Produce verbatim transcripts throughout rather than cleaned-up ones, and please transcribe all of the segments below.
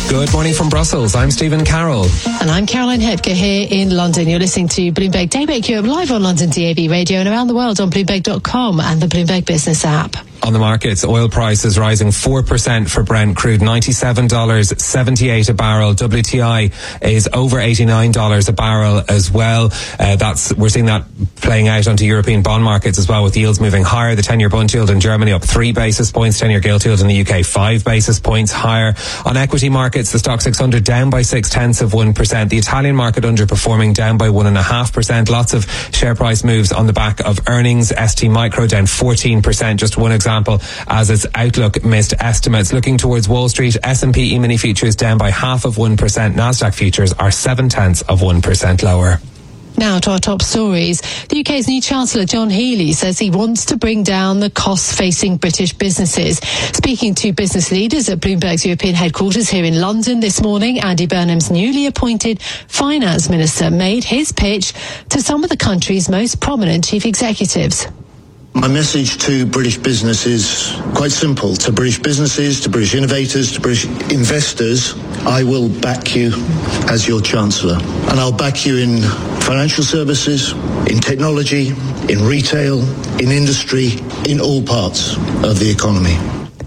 Good morning from Brussels. I'm Stephen Carroll. And I'm Caroline Hepker here in London. You're listening to Bloomberg Daybreak Europe live on London D A B radio and around the world on Bloomberg dot com and the Bloomberg Business app. On the markets, oil prices rising four percent for Brent crude, ninety-seven dollars seventy-eight a barrel. W T I is over eighty-nine dollars a barrel as well. Uh, that's we're seeing that playing out onto European bond markets as well, with yields moving higher. The ten-year bund yield in Germany up three basis points, ten-year gilt yield in the U K five basis points higher. On equity markets, the Stock six hundred down by six tenths of one percent. The Italian market underperforming, down by one and a half percent. Lots of share price moves on the back of earnings. S T Micro down fourteen percent. Just one example, as its outlook missed estimates. Looking towards Wall Street, S and P E-mini futures down by half of one percent. Nasdaq futures are seven tenths of one percent lower. Now to our top stories. The U K's new Chancellor John Healey says he wants to bring down the costs facing British businesses. Speaking to business leaders at Bloomberg's European headquarters here in London this morning, Andy Burnham's newly appointed finance minister made his pitch to some of the country's most prominent chief executives. My message to British business is quite simple. To British businesses, to British innovators, to British investors, I will back you as your Chancellor. And I'll back you in financial services, in technology, in retail, in industry, in all parts of the economy.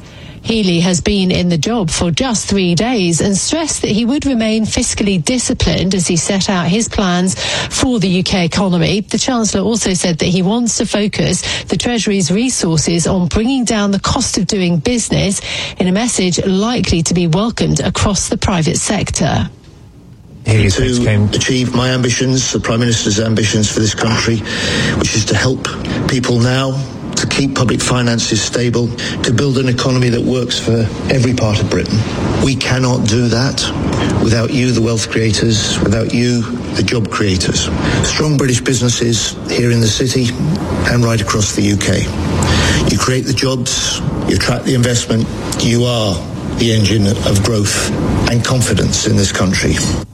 Healey has been in the job for just three days and stressed that he would remain fiscally disciplined as he set out his plans for the U K economy. The Chancellor also said that he wants to focus the Treasury's resources on bringing down the cost of doing business in a message likely to be welcomed across the private sector. Healey's to came achieve my ambitions, the Prime Minister's ambitions for this country, which is to help people now, to keep public finances stable, to build an economy that works for every part of Britain. We cannot do that without you, the wealth creators, without you, the job creators. Strong British businesses here in the city and right across the U K. You create the jobs, you attract the investment, you are the engine of growth and confidence in this country.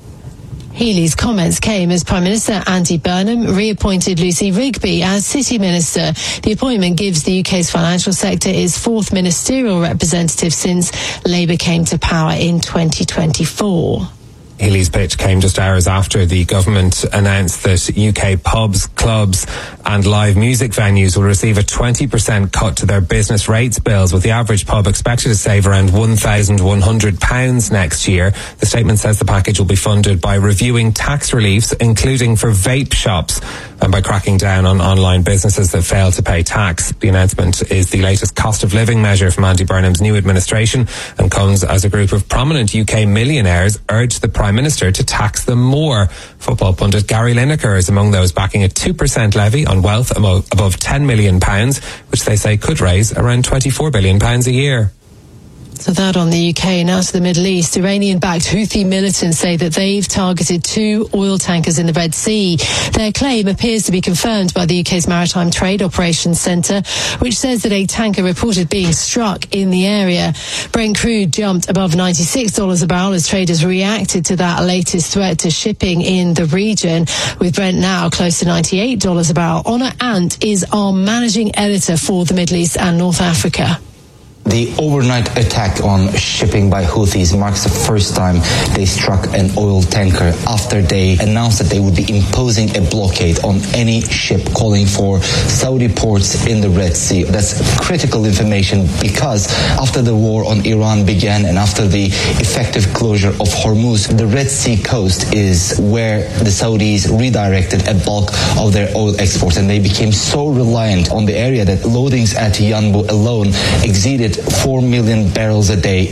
Healey's comments came as Prime Minister Andy Burnham reappointed Lucy Rigby as City Minister. The appointment gives the U K's financial sector its fourth ministerial representative since Labour came to power in twenty twenty-four. Healey's pitch came just hours after the government announced that U K pubs, clubs and live music venues will receive a twenty percent cut to their business rates bills, with the average pub expected to save around one thousand one hundred pounds next year. The statement says the package will be funded by reviewing tax reliefs, including for vape shops, and by cracking down on online businesses that fail to pay tax. The announcement is the latest cost of living measure from Andy Burnham's new administration and comes as a group of prominent U K millionaires urge the Prime Minister to tax them more. Football pundit Gary Lineker is among those backing a two percent levy on wealth above ten million pounds, which they say could raise around twenty-four billion pounds a year. So that on the U K. Now to the Middle East. Iranian-backed Houthi militants say that they've targeted two oil tankers in the Red Sea. Their claim appears to be confirmed by the U K's Maritime Trade Operations Centre, which says that a tanker reported being struck in the area. Brent crude jumped above ninety-six dollars a barrel as traders reacted to that latest threat to shipping in the region, with Brent now close to ninety-eight dollars a barrel. Honor Ant is our managing editor for the Middle East and North Africa. The overnight attack on shipping by Houthis marks the first time they struck an oil tanker after they announced that they would be imposing a blockade on any ship calling for Saudi ports in the Red Sea. That's critical information because after the war on Iran began and after the effective closure of Hormuz, the Red Sea coast is where the Saudis redirected a bulk of their oil exports, and they became so reliant on the area that loadings at Yanbu alone exceeded four million barrels a day.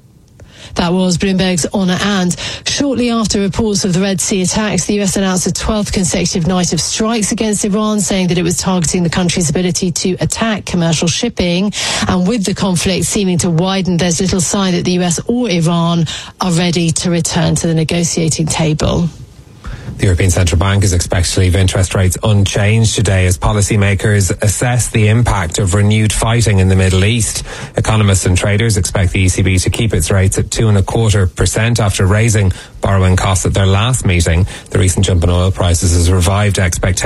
That was Bloomberg's Honor Ant. Shortly after reports of the Red Sea attacks, the U S announced a twelfth consecutive night of strikes against Iran, saying that it was targeting the country's ability to attack commercial shipping. And with the conflict seeming to widen, there's little sign that the U S or Iran are ready to return to the negotiating table. The European Central Bank is expected to leave interest rates unchanged today as policymakers assess the impact of renewed fighting in the Middle East. Economists and traders expect the E C B to keep its rates at two and a quarter percent after raising borrowing costs at their last meeting. The recent jump in oil prices has revived expectations